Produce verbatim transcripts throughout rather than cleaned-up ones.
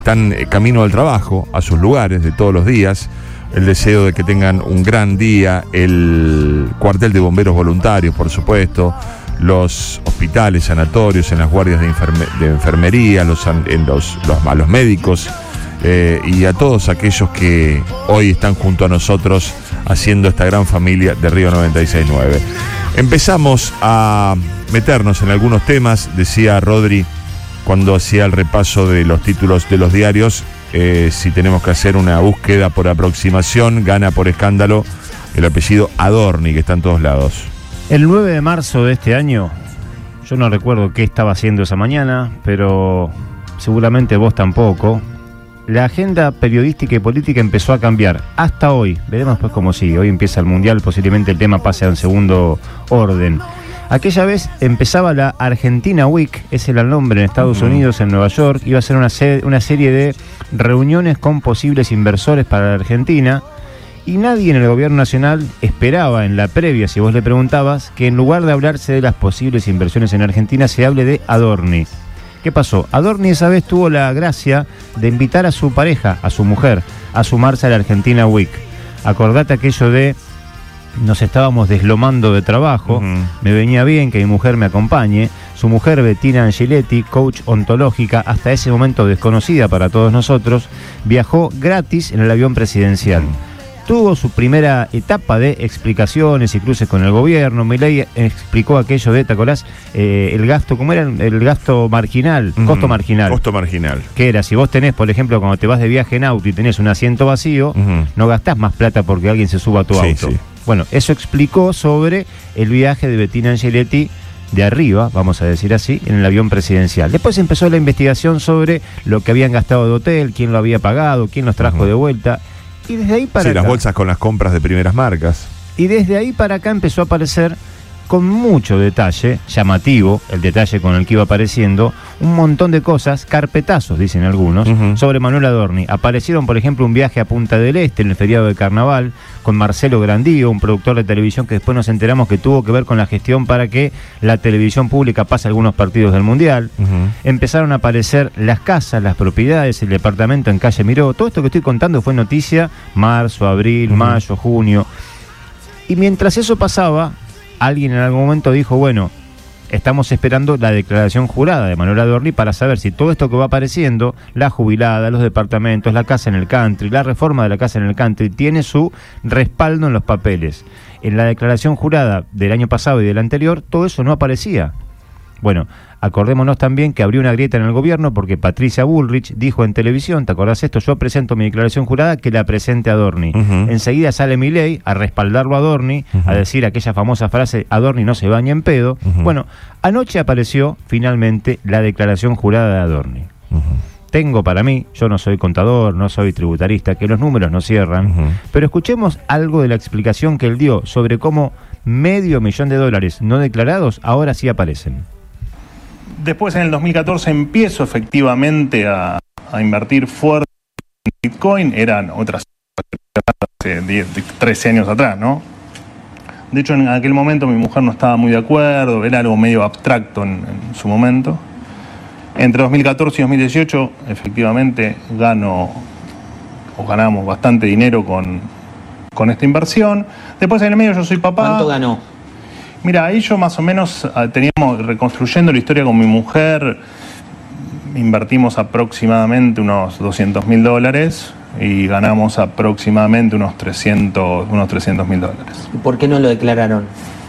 están camino al trabajo, a sus lugares de todos los días, el deseo de que tengan un gran día, el cuartel de bomberos voluntarios, por supuesto, los hospitales, sanatorios, en las guardias de, enferme, de enfermería, los, en los, los, a los médicos eh, y a todos aquellos que hoy están junto a nosotros haciendo esta gran familia de Río noventa y seis punto nueve. Empezamos a meternos en algunos temas, decía Rodri cuando hacía el repaso de los títulos de los diarios, eh, si tenemos que hacer una búsqueda por aproximación, gana por escándalo el apellido Adorni, que está en todos lados. El nueve de marzo de este año, yo no recuerdo qué estaba haciendo esa mañana, pero seguramente vos tampoco, la agenda periodística y política empezó a cambiar. Hasta hoy, veremos pues cómo sigue. Hoy empieza el Mundial, posiblemente el tema pase a un segundo orden. Aquella vez empezaba la Argentina Week, ese era el nombre en Estados uh-huh. Unidos, en Nueva York. Iba a ser una, se- una serie de reuniones con posibles inversores para la Argentina. Y nadie en el gobierno nacional esperaba en la previa, si vos le preguntabas, que en lugar de hablarse de las posibles inversiones en Argentina, se hable de Adorni. ¿Qué pasó? Adorni esa vez tuvo la gracia de invitar a su pareja, a su mujer, a sumarse a la Argentina Week. Acordate aquello de: nos estábamos deslomando de trabajo, uh-huh. me venía bien que mi mujer me acompañe. Su mujer, Bettina Angeletti, coach ontológica, hasta ese momento desconocida para todos nosotros, viajó gratis en el avión presidencial. Uh-huh. Tuvo su primera etapa de explicaciones y cruces con el gobierno. Milei explicó aquello de, ¿te acordás? Eh, el gasto, ¿cómo era? El gasto marginal, uh-huh. costo marginal. Costo marginal. Que era, si vos tenés, por ejemplo, cuando te vas de viaje en auto y tenés un asiento vacío, uh-huh. no gastás más plata porque alguien se suba a tu sí, auto. Sí. Bueno, eso explicó sobre el viaje de Bettina Angeletti de arriba, vamos a decir así, en el avión presidencial. Después empezó la investigación sobre lo que habían gastado de hotel, quién lo había pagado, quién los trajo uh-huh. de vuelta. Y desde ahí para sí, acá, las bolsas con las compras de primeras marcas. Y desde ahí para acá empezó a aparecer con mucho detalle, llamativo, el detalle con el que iba apareciendo, un montón de cosas, carpetazos, dicen algunos, uh-huh. sobre Manuel Adorni. Aparecieron, por ejemplo, un viaje a Punta del Este en el feriado de Carnaval, con Marcelo Grandío, un productor de televisión que después nos enteramos que tuvo que ver con la gestión para que la televisión pública pase algunos partidos del Mundial. Uh-huh. Empezaron a aparecer las casas, las propiedades, el departamento en calle Miró. Todo esto que estoy contando fue noticia marzo, abril, uh-huh. mayo, junio. Y mientras eso pasaba, alguien en algún momento dijo, bueno, estamos esperando la declaración jurada de Manuel Adorni para saber si todo esto que va apareciendo, la jubilada, los departamentos, la casa en el country, la reforma de la casa en el country, tiene su respaldo en los papeles. En la declaración jurada del año pasado y del anterior, todo eso no aparecía. Bueno, acordémonos también que abrió una grieta en el gobierno porque Patricia Bullrich dijo en televisión, ¿te acordás esto? Yo presento mi declaración jurada, que la presente Adorni. Uh-huh. Enseguida sale Milei a respaldarlo a Adorni, uh-huh. a decir aquella famosa frase, Adorni no se baña en pedo. Uh-huh. Bueno, anoche apareció finalmente la declaración jurada de Adorni. Uh-huh. Tengo para mí, yo no soy contador, no soy tributarista, que los números no cierran, uh-huh. pero escuchemos algo de la explicación que él dio sobre cómo medio millón de dólares no declarados ahora sí aparecen. Después, en el dos mil catorce, empiezo efectivamente a, a invertir fuerte en Bitcoin. Eran otras hace diez, trece años atrás, ¿no? De hecho, en aquel momento mi mujer no estaba muy de acuerdo, era algo medio abstracto en, en su momento. Entre dos mil catorce y dos mil dieciocho, efectivamente, gano o ganamos bastante dinero con, con esta inversión. Después, en el medio, yo soy papá. ¿Cuánto ganó? Mira, ahí yo más o menos teníamos, reconstruyendo la historia con mi mujer, invertimos aproximadamente unos doscientos mil dólares y ganamos aproximadamente unos trescientos mil dólares. ¿Y por qué no lo declararon?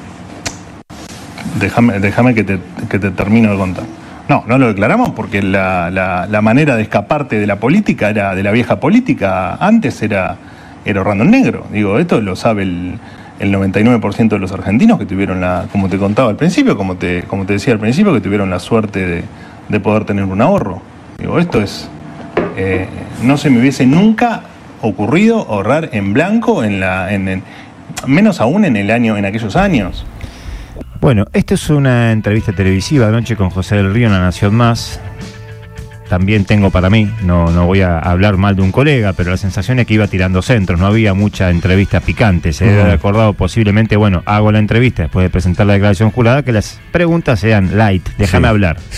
Déjame, déjame que te, que te termino de contar. No, no lo declaramos porque la, la, la manera de escaparte de la política, era de la vieja política, antes era, era ahorrando en negro. Digo, esto lo sabe el... el noventa y nueve por ciento de los argentinos que tuvieron la, como te contaba al principio, como te, como te decía al principio, que tuvieron la suerte de, de poder tener un ahorro. Digo, esto es, eh, no se me hubiese nunca ocurrido ahorrar en blanco, en la, en, en, menos aún en el año, en aquellos años. Bueno, esto es una entrevista televisiva anoche con José del Río en La Nación Más. También tengo para mí, no, no voy a hablar mal de un colega, pero la sensación es que iba tirando centros, no había mucha entrevista picante. Se uh-huh. había acordado posiblemente, bueno, hago la entrevista después de presentar la declaración jurada, que las preguntas sean light, déjame sí, hablar. Sí.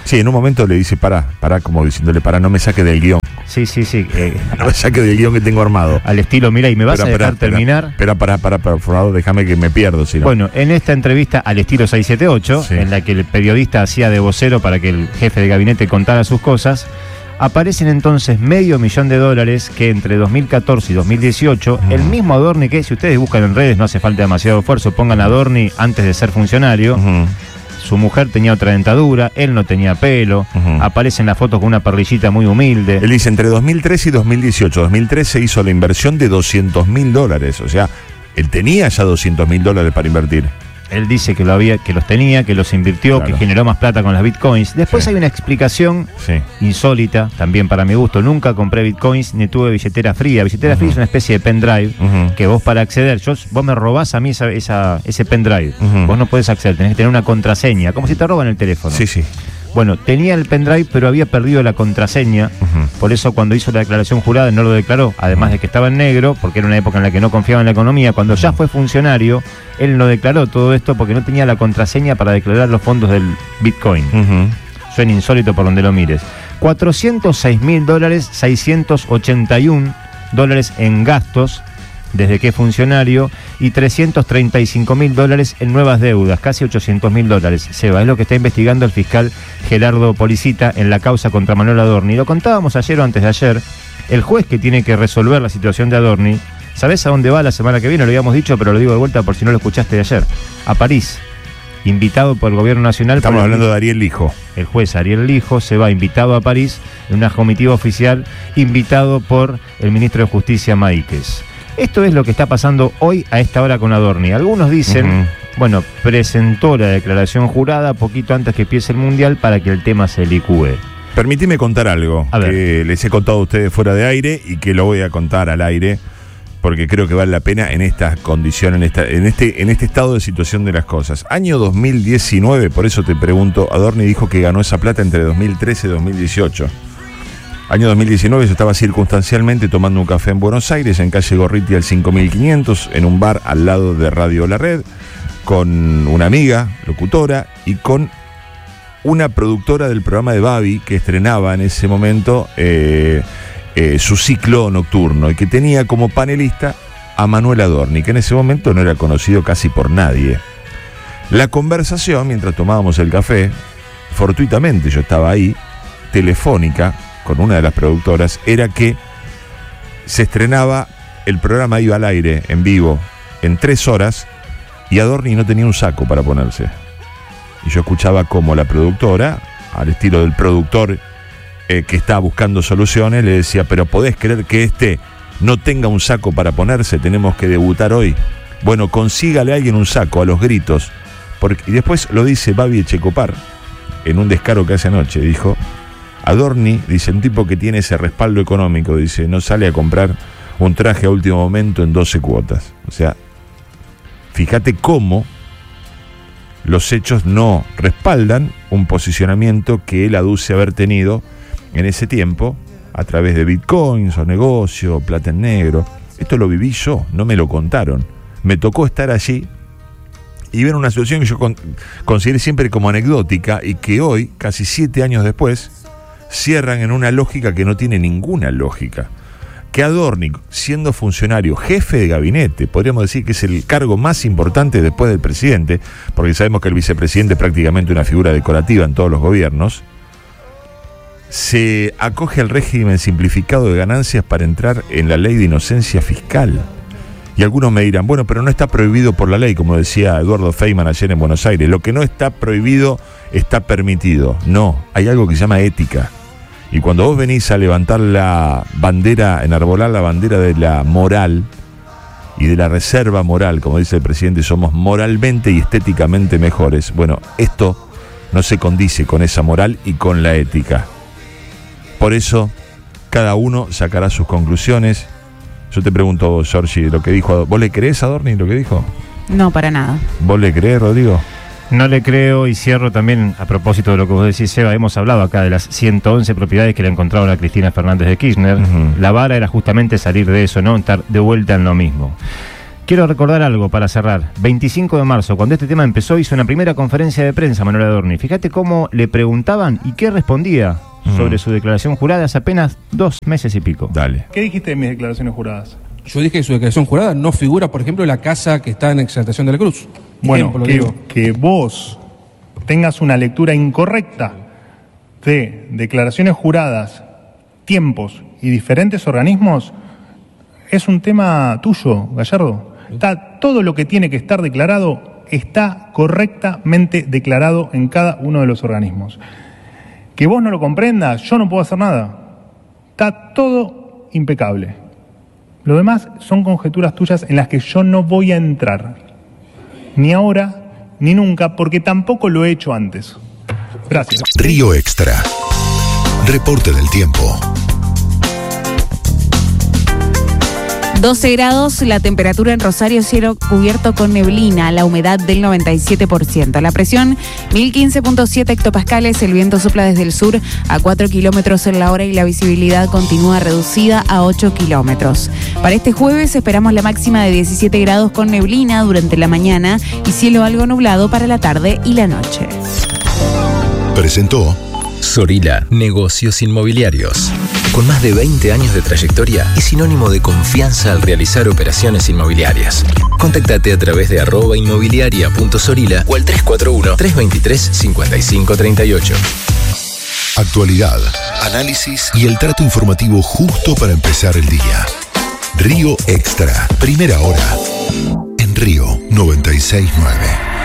Sí, en un momento le dice, pará, pará, como diciéndole, pará, no me saque del guión. Sí, sí, sí. Eh, no me saque del guión que tengo armado. Al estilo, mira, y me vas Espera, a dejar espera, terminar. Espera, pará, pará, pará, por favor, déjame que me pierdo. Si no. Bueno, en esta entrevista al estilo seiscientos setenta y ocho, sí, en la que el periodista hacía de vocero para que el jefe de gabinete contara sus cosas, aparecen entonces medio millón de dólares que entre dos mil catorce y dos mil dieciocho, uh-huh, el mismo Adorni, que si ustedes buscan en redes no hace falta demasiado esfuerzo, pongan Adorni antes de ser funcionario, uh-huh, su mujer tenía otra dentadura, él no tenía pelo, uh-huh, aparecen las fotos con una parrillita muy humilde. Él dice, entre dos mil trece y dos mil dieciocho, dos mil trece hizo la inversión de doscientos mil dólares, o sea, él tenía ya doscientos mil dólares para invertir. Él dice que lo había, que los tenía, que los invirtió, claro, que generó más plata con las bitcoins. Después, sí, hay una explicación, sí, insólita, también para mi gusto. Nunca compré bitcoins ni tuve billetera fría. Billetera, uh-huh, fría es una especie de pendrive, uh-huh, que vos para acceder, yo, vos me robás a mí esa, esa, ese pendrive. Uh-huh. Vos no podés acceder, tenés que tener una contraseña, como si te roban el teléfono. Sí, sí. Bueno, tenía el pendrive, pero había perdido la contraseña. Uh-huh. Por eso cuando hizo la declaración jurada no lo declaró, además, uh-huh, de que estaba en negro, porque era una época en la que no confiaba en la economía. Cuando, uh-huh, ya fue funcionario, él no declaró todo esto porque no tenía la contraseña para declarar los fondos del Bitcoin. Uh-huh. Suena insólito por donde lo mires. cuatrocientos seis mil dólares, seiscientos ochenta y uno dólares en gastos desde que es funcionario, y trescientos treinta y cinco mil dólares en nuevas deudas, casi ochocientos mil dólares. Seba, es lo que está investigando el fiscal Gerardo Policita en la causa contra Manuel Adorni. Lo contábamos ayer o antes de ayer. El juez que tiene que resolver la situación de Adorni, ¿sabés a dónde va la semana que viene? Lo habíamos dicho, pero lo digo de vuelta por si no lo escuchaste de ayer. A París, invitado por el gobierno nacional. Estamos el, hablando de Ariel Lijo. El juez Ariel Lijo se va invitado a París en una comitiva oficial, invitado por el ministro de Justicia Máiquez. Esto es lo que está pasando hoy a esta hora con Adorni. Algunos dicen, uh-huh, bueno, presentó la declaración jurada poquito antes que empiece el Mundial para que el tema se licúe. Permitime contar algo que les he contado a ustedes fuera de aire y que lo voy a contar al aire porque creo que vale la pena en esta condición, en, esta, en, este, en este estado de situación de las cosas. Año dos mil diecinueve, por eso te pregunto, Adorni dijo que ganó esa plata entre dos mil trece y dos mil dieciocho. Año dos mil diecinueve, yo estaba circunstancialmente tomando un café en Buenos Aires, en calle Gorriti al cinco mil quinientos, en un bar al lado de Radio La Red, con una amiga, locutora, y con una productora del programa de Babi, que estrenaba en ese momento eh, eh, su ciclo nocturno, y que tenía como panelista a Manuel Adorni, que en ese momento no era conocido casi por nadie. La conversación, mientras tomábamos el café, fortuitamente yo estaba ahí, telefónica, con una de las productoras, era que se estrenaba, el programa iba al aire en vivo en tres horas y Adorni no tenía un saco para ponerse. Y yo escuchaba como la productora, al estilo del productor eh, que está buscando soluciones, le decía, pero ¿podés creer que este no tenga un saco para ponerse? Tenemos que debutar hoy. Bueno, consígale a alguien un saco, a los gritos. Porque, y después lo dice Babi Echecopar, en un descaro que hace anoche, dijo, Adorni, dice, un tipo que tiene ese respaldo económico, dice, no sale a comprar un traje a último momento en doce cuotas. O sea, fíjate cómo los hechos no respaldan un posicionamiento que él aduce haber tenido en ese tiempo a través de bitcoins o negocio, plata en negro. Esto lo viví yo, no me lo contaron. Me tocó estar allí y ver una situación que yo con, consideré siempre como anecdótica y que hoy, casi siete años después, cierran en una lógica que no tiene ninguna lógica. Que Adorni, siendo funcionario, jefe de gabinete, podríamos decir que es el cargo más importante después del presidente, porque sabemos que el vicepresidente es prácticamente una figura decorativa en todos los gobiernos, se acoge al régimen simplificado de ganancias para entrar en la ley de inocencia fiscal. Y algunos me dirán, bueno, pero no está prohibido por la ley, como decía Eduardo Feynman ayer en Buenos Aires. Lo que no está prohibido está permitido. No, hay algo que se llama ética. Y cuando vos venís a levantar la bandera, enarbolar la bandera de la moral y de la reserva moral, como dice el presidente, somos moralmente y estéticamente mejores. Bueno, esto no se condice con esa moral y con la ética. Por eso, cada uno sacará sus conclusiones. Yo te pregunto a vos, Georgie, lo que dijo, ¿vos le creés a Adorni lo que dijo? No, para nada. ¿Vos le creés, Rodrigo? No le creo, y cierro también a propósito de lo que vos decís, Seba. Hemos hablado acá de las ciento once propiedades que le encontraron a Cristina Fernández de Kirchner. Uh-huh. La vara era justamente salir de eso, no estar de vuelta en lo mismo. Quiero recordar algo para cerrar. veinticinco de marzo, cuando este tema empezó, hizo una primera conferencia de prensa Manuel Adorni. Fíjate cómo le preguntaban y qué respondía mm. sobre su declaración jurada hace apenas dos meses y pico. Dale. ¿Qué dijiste de mis declaraciones juradas? Yo dije que su declaración jurada no figura, por ejemplo, la casa que está en Exaltación de la Cruz. Bueno, Ejemplo, que, digo. que vos tengas una lectura incorrecta de declaraciones juradas, tiempos y diferentes organismos, es un tema tuyo, Gallardo. Está, todo lo que tiene que estar declarado está correctamente declarado en cada uno de los organismos. Que vos no lo comprendas, yo no puedo hacer nada. Está todo impecable. Lo demás son conjeturas tuyas en las que yo no voy a entrar. Ni ahora, ni nunca, porque tampoco lo he hecho antes. Gracias. Río Extra. Reporte del tiempo. doce grados, la temperatura en Rosario, cielo cubierto con neblina, la humedad del noventa y siete por ciento. La presión, mil quince punto siete hectopascales, el viento sopla desde el sur a cuatro kilómetros en la hora y la visibilidad continúa reducida a ocho kilómetros. Para este jueves esperamos la máxima de diecisiete grados con neblina durante la mañana y cielo algo nublado para la tarde y la noche. Presentó Sorila, negocios inmobiliarios. Con más de veinte años de trayectoria y sinónimo de confianza al realizar operaciones inmobiliarias. Contactate a través de arroba inmobiliaria punto sorila o al tres cuatro uno, tres dos tres, cinco cinco tres ocho. Actualidad, análisis y el trato informativo justo para empezar el día. Río Extra, primera hora. En Río noventa y seis punto nueve.